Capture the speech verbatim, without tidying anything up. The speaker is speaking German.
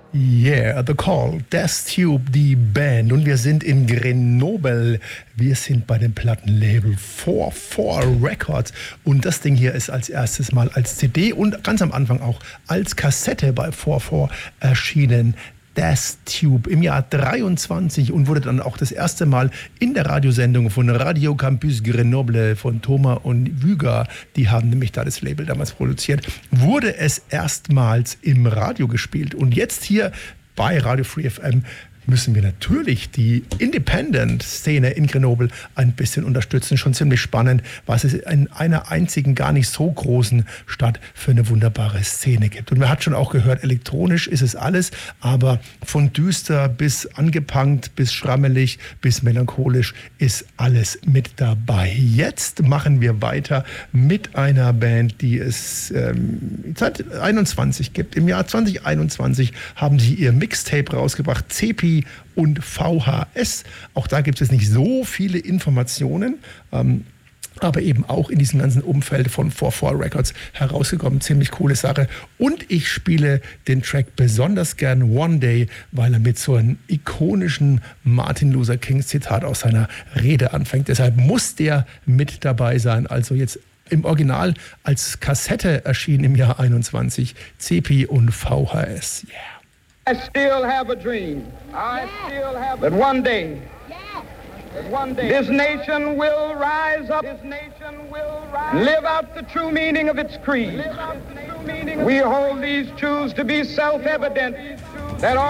Yeah, The Call, Death Tube, die Band. Und wir sind in Grenoble. Wir sind bei dem Plattenlabel vier vier Records. Und das Ding hier ist als erstes Mal als C D und ganz am Anfang auch als Kassette bei vier vier erschienen. Death Tube im Jahr dreiundzwanzig und wurde dann auch das erste Mal in der Radiosendung von Radio Campus Grenoble von Thomas und Wüger, die haben nämlich da das Label damals produziert, wurde es erstmals im Radio gespielt. Und jetzt hier bei Radio Free F M müssen wir natürlich die Independent-Szene in Grenoble ein bisschen unterstützen. Schon ziemlich spannend, was es in einer einzigen, gar nicht so großen Stadt für eine wunderbare Szene gibt. Und man hat schon auch gehört, elektronisch ist es alles, aber von düster bis angepunkt, bis schrammelig, bis melancholisch ist alles mit dabei. Jetzt machen wir weiter mit einer Band, die es ähm, seit einundzwanzig gibt. Im Jahr zwanzig einundzwanzig haben sie ihr Mixtape rausgebracht, C P und V H S. Auch da gibt es nicht so viele Informationen, ähm, aber eben auch in diesem ganzen Umfeld von vier vier Records herausgekommen. Ziemlich coole Sache. Und ich spiele den Track besonders gern One Day, weil er mit so einem ikonischen Martin Luther King Zitat aus seiner Rede anfängt. Deshalb muss der mit dabei sein. Also jetzt im Original als Kassette erschienen im Jahr einundzwanzig. C P und V H S. Yeah. I still have a dream. I yeah. still have that one day, yeah. that one day, this nation will rise up. This nation will rise live out the true meaning of its creed. Live out the true meaning of we hold these truths to be self-evident that all